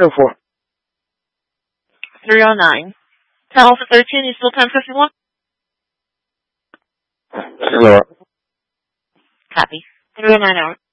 Go for it. 309. Tell for 13, you still 1051? Laura. Copy. 309 hour.